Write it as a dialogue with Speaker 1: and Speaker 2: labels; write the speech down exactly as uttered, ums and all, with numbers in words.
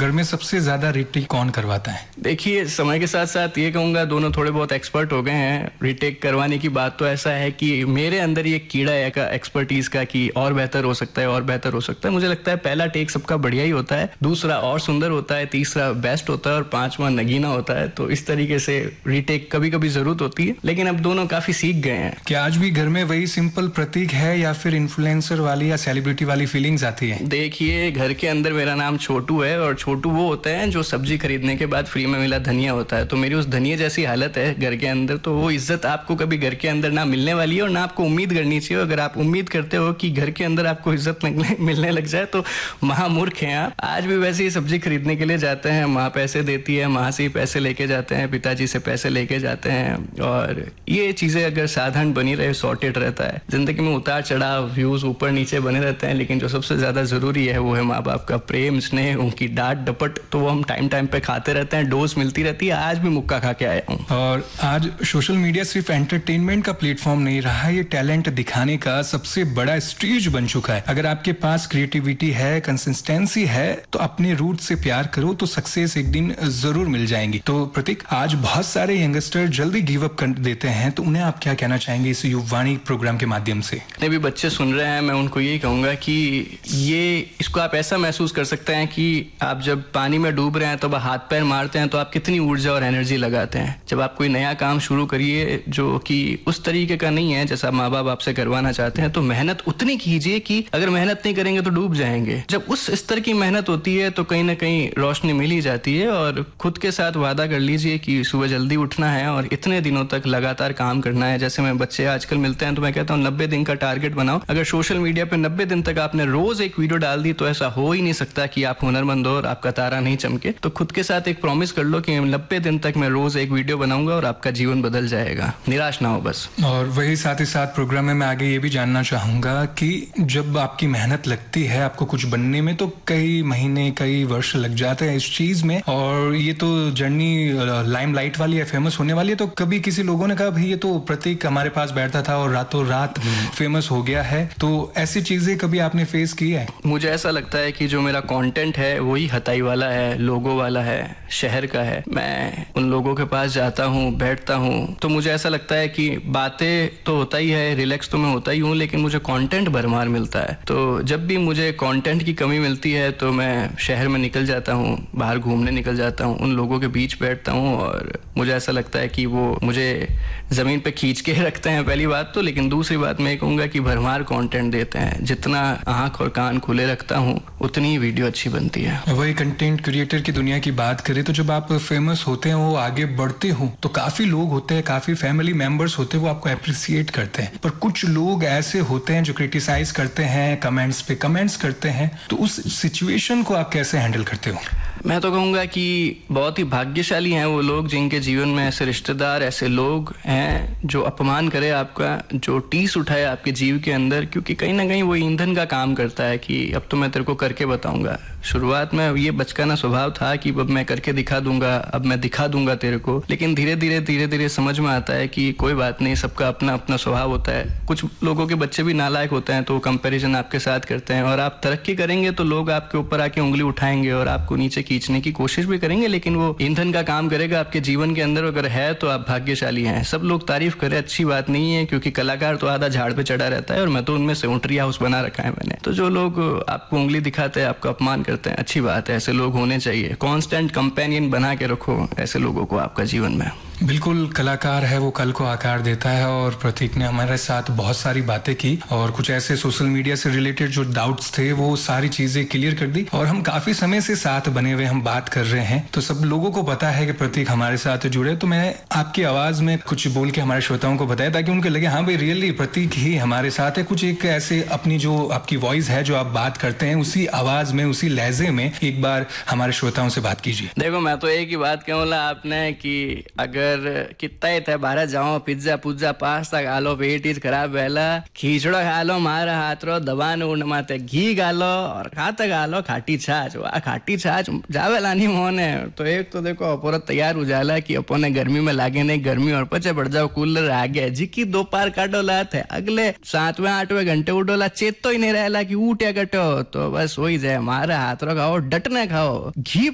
Speaker 1: घर में सबसे ज्यादा रीटेक कौन करवाता है?
Speaker 2: देखिए, समय के साथ साथ ये कहूंगा दोनों थोड़े बहुत एक्सपर्ट हो गए हैं। रीटेक करवाने की बात तो ऐसा है कि मेरे अंदर ये कीड़ा है का एक्सपर्टीज का कि और बेहतर हो सकता है और बेहतर हो सकता है। मुझे लगता है पहला टेक सबका बढ़िया ही होता है, दूसरा और सुंदर होता है, तीसरा बेस्ट होता है और पांचवा नगीना होता है। तो इस तरीके से रीटेक कभी कभी जरूरत होती है, लेकिन अब दोनों काफी सीख गए हैं।
Speaker 1: क्या आज भी घर में वही सिंपल प्रतीक है या फिर इन्फ्लुएंसर वाली या सेलिब्रिटी वाली फीलिंग्स आती है?
Speaker 2: देखिए, घर के अंदर मेरा नाम छोटू है और छोटू वो होता है जो सब्जी खरीदने के बाद फ्री में मिला धनिया होता है। तो मेरी उस धनिया जैसी हालत है घर के अंदर। तो वो इज्जत आपको कभी घर के अंदर ना मिलने वाली है और ना आपको उम्मीद करनी चाहिए। अगर आप उम्मीद करते हो कि घर के अंदर आपको इज्जत मिलने लग जाए तो महामूर्ख हैं आप। आज भी वैसे ही सब्जी खरीदने के लिए जाते हैं, माँ पैसे देती है, माँ से ही पैसे लेके जाते हैं, पिताजी से पैसे लेके जाते हैं। और ये चीजें अगर साधारण बनी रहे, सॉर्टेड रहता है, जिंदगी में उतार चढ़ाव, व्यूज ऊपर नीचे बने रहते हैं, लेकिन जो सबसे ज्यादा जरूरी है वो है माँ बाप का प्रेम, स्नेह, उनकी डांट डपट। तो वो हम टाइम टाइम पे खाते रहते हैं, डोज मिलती रहती है। आज भी मुक्का खा के आया हूँ।
Speaker 1: और आज सोशल मीडिया सिर्फ एंटरटेनमेंट का प्लेटफॉर्म नहीं रहा, ये टैलेंट दिखाने का सबसे बड़ा स्टेज बन चुका है। अगर आपके पास क्रिएटिविटी है, कंसिस्टेंसी है, तो अपने रूट से प्यार करो तो सक्सेस एक दिन जरूर मिल जाएंगी। तो प्रतीक, आज बहुत सारे यंगस्टर जल्दी गिव अप कर देते हैं, तो उन्हें आप क्या कहना चाहेंगे इस युवाणी प्रोग्राम के माध्यम से?
Speaker 2: जितने भी बच्चे सुन रहे हैं, मैं उनको यही कहूंगा कि ये इसको आप ऐसा महसूस कर सकते हैं कि आप जब पानी में डूब रहे हैं तो हाथ पैर मारते हैं तो आप कितनी ऊर्जा और एनर्जी लगाते हैं। जब आप कोई नया काम शुरू करिए जो कि उस तरीके का नहीं है जैसा माँ बाप आपसे करवाना चाहते हैं, तो मेहनत उतनी कीजिए कि अगर मेहनत नहीं करेंगे तो डूब जाएंगे। जब उस स्तर की मेहनत होती है तो कहीं ना कहीं रोशनी मिल ही जाती है। और खुद के साथ वादा कर लीजिए कि सुबह जल्दी उठना है और इतने दिनों तक लगातार काम करना है। जैसे मैं बच्चे आजकल मिलते हैं तो मैं कहता हूँ नब्बे दिन का टारगेट बनाओ। अगर सोशल मीडिया पे नब्बे दिन तक आपने रोज एक वीडियो डाल दी तो ऐसा हो ही नहीं सकता कि आप हुनरमंद हो और आपका तारा नहीं चमके। तो खुद के साथ एक प्रॉमिस कर लो कि नब्बे दिन तक मैं रोज एक वीडियो बनाऊंगा और आपका जीवन बदल जाएगा। निराश ना हो बस।
Speaker 1: और वही साथ ही साथ प्रोग्राम में मैं आगे ये भी जानना चाहूंगा कि जब आपकी मेहनत लगती है आपको कुछ बनने में, तो कई महीने कई वर्ष लग जाते हैं इस चीज में, और ये तो जर्नी लाइमलाइट वाली है, फेमस होने वाली है। तो कभी किसी लोगों ने कहा भाई ये तो प्रतीक हमारे पास बैठता था और रातों रात फेमस हो गया है, तो ऐसी चीजें कभी आपने फेस की है?
Speaker 2: मुझे ऐसा लगता है कि जो मेरा कंटेंट है वही हताई वाला है, लोगों वाला है, शहर का है। मैं उन लोगों के पास जाता हूँ, बैठता हूँ, तो मुझे ऐसा लगता है कि बातें तो होता ही है, रिलैक्स तो मैं होता ही हूँ, लेकिन मुझे कंटेंट भरमार मिलता है। तो जब भी मुझे कंटेंट की कमी मिलती है तो मैं शहर में निकल जाता हूँ, बाहर घूमने निकल जाता हूँ, उन लोगों के बीच बैठता हूँ और मुझे ऐसा लगता है कि वो मुझे जमीन पे खींच के रखते हैं, पहली बात तो। लेकिन दूसरी बात मैं कहूंगा कि भरमार कंटेंट देते हैं। जितना आंख और कान खुले रखता हूँ उतनी ही वीडियो अच्छी बनती है।
Speaker 1: वही कंटेंट क्रिएटर की दुनिया की बात करें तो जब आप फेमस होते हैं, वो आगे बढ़ते हो, तो काफी लोग होते हैं, काफी फैमिली मेंबर्स होते हैं, वो आपको अप्रिसिएट करते हैं। पर कुछ लोग ऐसे होते हैं जो क्रिटिसाइज करते हैं, कमेंट्स पे कमेंट्स करते हैं। तो उस सिचुएशन को आप कैसे हैंडल करते हो?
Speaker 2: मैं तो कहूंगा कि बहुत ही भाग्यशाली हैं वो लोग जिनके जीवन में ऐसे रिश्तेदार, ऐसे लोग हैं जो अपमान करे आपका, जो टीस उठाए आपके जीव के अंदर, क्योंकि कहीं ना कहीं वो ईंधन का काम करता है कि अब तो मैं तेरे को करके बताऊंगा। शुरुआत में ये बचकाना स्वभाव था कि अब मैं करके दिखा दूंगा, अब मैं दिखा दूंगा तेरे को। लेकिन धीरे धीरे धीरे धीरे समझ में आता है कि कोई बात नहीं, सबका अपना अपना स्वभाव होता है। कुछ लोगों के बच्चे भी नालायक होते हैं तो वो कंपैरिजन आपके साथ करते हैं, और आप तरक्की करेंगे तो लोग आपके ऊपर आके उंगली उठाएंगे और आपको नीचे खींचने की कोशिश भी करेंगे, लेकिन वो ईंधन का काम करेगा आपके जीवन के अंदर। अगर है तो आप भाग्यशाली हैं। सब लोग तारीफ करें अच्छी बात नहीं है, क्योंकि कलाकार तो आधा झाड़ पे चढ़ा रहता है और मैं तो उनमें से ट्री हाउस बना रखा है मैंने। तो जो लोग आपको उंगली दिखाते हैं, आपका अपमान करते हैं, अच्छी बात है, ऐसे लोग होने चाहिए। कांस्टेंट कंपेनियन बना के रखो ऐसे लोगों को आपका जीवन में।
Speaker 1: बिल्कुल, कलाकार है वो कल को आकार देता है। और प्रतीक ने हमारे साथ बहुत सारी बातें की और कुछ ऐसे सोशल मीडिया से रिलेटेड जो डाउट्स थे वो सारी चीजें क्लियर कर दी। और हम काफी समय से साथ बने हुए हम बात कर रहे हैं, तो सब लोगों को पता है कि प्रतीक हमारे साथ जुड़े। तो मैं आपकी आवाज में कुछ बोल के हमारे श्रोताओं को बताया ताकि उनको लगे हाँ भाई रियली प्रतीक ही हमारे साथ है। कुछ एक ऐसे अपनी जो आपकी वॉइस है, जो आप बात करते हैं, उसी आवाज में, उसी लहजे में एक बार हमारे श्रोताओं से बात कीजिए।
Speaker 2: देखो, मैं तो एक ही बात कहूँगा आपने कि अगर कितना ही थे बाहर जाओ, पिज्जा पुज्जा पास्ता खा लो, पेट इज खराब वेला, खीचड़ो खा लो, मारा हाथ रो दबान उड़ माते घी खा लो और खाते खा लो खाटी छाछ। वाह, खाटी छाछ जावेला नहीं मोने। तो एक तो देखो अपोरा तैयार हो जाला कि अपने गर्मी में लागे नहीं गर्मी और पचे बढ़ जाओ कूलर आ गया जी की दो पार काटो लात है, अगले सातवें आठवें घंटे उठोला चेत तो ही नहीं रहेला कि उठे कटो। तो बस वही जाए, मारा हाथ रो खाओ, डटने खाओ, घी